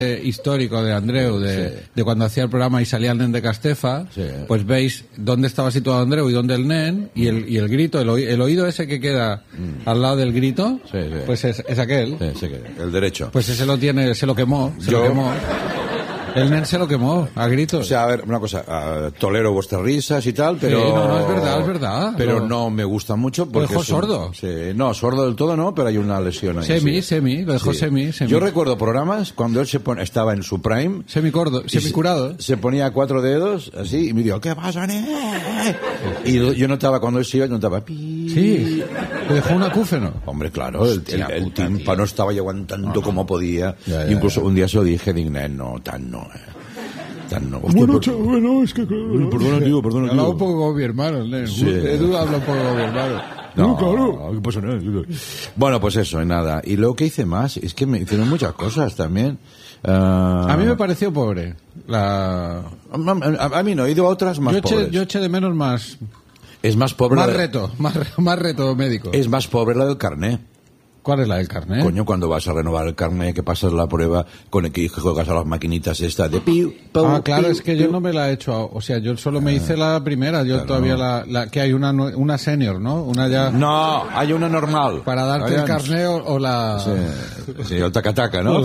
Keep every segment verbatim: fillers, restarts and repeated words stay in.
eh, histórico de Andreu, de, Sí. de cuando hacía el programa y salía el nen de Castefa, Sí. pues veis dónde estaba situado Andreu y dónde el nen, y el, y el grito, el, oí- el oído ese que queda Mm. al lado del grito, Sí, sí. pues es, es aquel. Sí, sí, que- el derecho. Pues ese lo tiene, se lo quemó, se Yo- lo quemó. El nen se lo quemó, a gritos. O sea, a ver, una cosa, ah, tolero vuestras risas y tal, pero... Sí, no, no, es verdad, es verdad. Pero Lo- no me gusta mucho Lo porque... dejó es un- sordo. Sí, no, sordo del todo no, pero hay una lesión ahí. Semi, sí. semi, lo dejó Sí. semi, semi. Yo recuerdo programas cuando él se pon- estaba en su prime... Semicordo, y se- semicurado. Se ponía cuatro dedos así y me dijo, ¿qué pasa, nen? Y lo- yo notaba, cuando él se iba, yo notaba... pi. Sí, le dejó un acúfeno. Hombre, claro, el, Hostia el, el puta, tímpano tío. estaba aguantando No, no. como podía. Ya, ya, Incluso ya. un día se lo dije, digne, no, tan no, eh. Tan no. Hostia, Bueno, per- che- bueno, es que claro. Perdona, tío, perdona, tío. Hablaba un poco como mi hermano, el nen. Sí. Edu habla un poco como mi hermano. No, claro. ¿qué pasa, nen? Bueno, pues eso, nada. Y luego que hice más, es que me hicieron muchas cosas también. Ah, A mí me pareció pobre. La... a, a- a mí no, he ido a otras más Yo eché, pobres. yo eché de menos más, Es más pobre más la de- reto, más, re- más reto médico. Es más pobre la del carné. ¿Cuál es la del carnet? Coño, cuando vas a renovar el carné, que pasas la prueba con el que juegas a las maquinitas estas de piu, pau, Ah, claro, piu, es que yo piu. no me la he hecho. O sea, yo solo me hice la primera. Yo claro. todavía la, la. Que hay una, nue- una senior, ¿no? Una ya. No, hay una normal. Para darte el Habían- carnet o, o la. Sí, sí, el taca-taca, ¿no?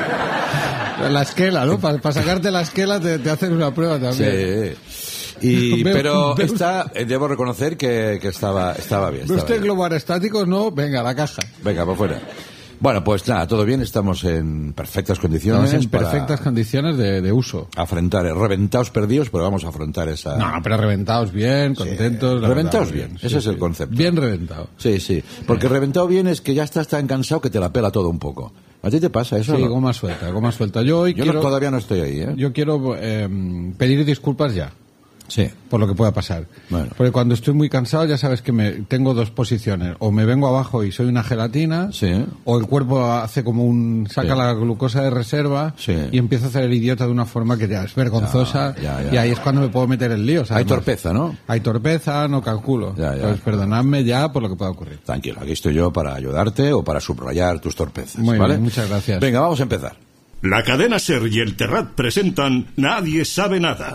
La esquela, ¿no? Para sacarte la esquela te, te hacen una prueba también. Sí. Y, Ve- pero ve- esta, eh, debo reconocer que, que estaba, estaba bien. ¿Ve estaba usted bien. globo aerostático? No, venga, a la caja. Venga, para afuera. Bueno, pues nada, todo bien, estamos en perfectas condiciones. Estamos en para perfectas condiciones de, de uso. afrontar, eh, reventados perdidos, pero vamos a afrontar esa... No, pero reventados bien, contentos. la Reventados verdad, bien, sí, ese es sí. el concepto. Bien reventado. Sí, sí, porque reventado bien es que ya estás tan cansado que te la pela todo un poco. ¿A ti te pasa eso? Sí, no? goma suelta, goma suelta. Yo hoy Yo quiero, no- todavía no estoy ahí, ¿eh? yo quiero eh, pedir disculpas ya. Sí. Por lo que pueda pasar. Bueno. Porque cuando estoy muy cansado ya sabes que me tengo dos posiciones. O me vengo abajo y soy una gelatina, Sí. o el cuerpo hace como un... saca Sí. la glucosa de reserva Sí. y empiezo a hacer el idiota de una forma que ya es vergonzosa. Ya, ya, ya. Y ahí es cuando me puedo meter en líos. Hay además. torpeza, ¿no? Hay torpeza, no calculo. Ya, ya. Pues perdonadme ya por lo que pueda ocurrir. Tranquilo, aquí estoy yo para ayudarte o para subrayar tus torpezas. Muy ¿vale? bien, muchas gracias. Venga, vamos a empezar. La cadena SER y el Terrat presentan Nadie sabe nada.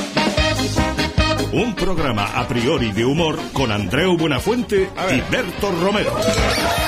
Un programa a priori de humor con Andreu Buenafuente y Berto Romero.